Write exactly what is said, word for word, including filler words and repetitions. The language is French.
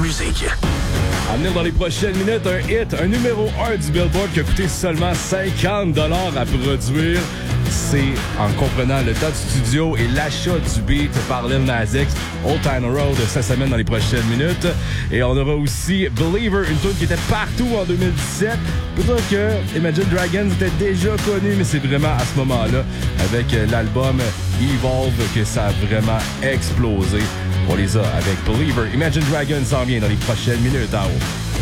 musique. À venir dans les prochaines minutes, un hit, un numéro un du Billboard qui a coûté seulement cinquante dollars à produire. C'est en comprenant le temps de studio et l'achat du beat par Lil Nas X, Old Town Road, cette semaine dans les prochaines minutes. Et on aura aussi Believer, une tune qui était partout en deux mille dix-sept. Peut-être que Imagine Dragons était déjà connu, mais c'est vraiment à ce moment-là, avec l'album Evolve, que ça a vraiment explosé. On les a avec Believer. Imagine Dragons s'en vient dans les prochaines minutes en haut.